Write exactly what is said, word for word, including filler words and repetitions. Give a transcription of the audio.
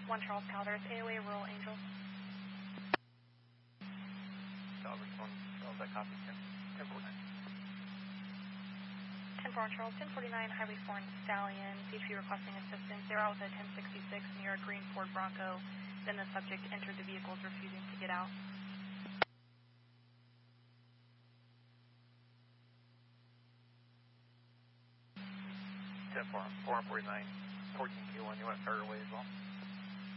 one Charles Calder, it's A O A Rural Angel. Calder's one Charles, that copy, ten forty-nine. ten four on Charles, ten forty-nine, Highway four and Stallion, C H P requesting assistance. They're out with a ten sixty-six near a green Ford Bronco. Then the subject entered the vehicle, is refusing to get out. ten four on forty-nine, fourteen Q one, you want to start away as well?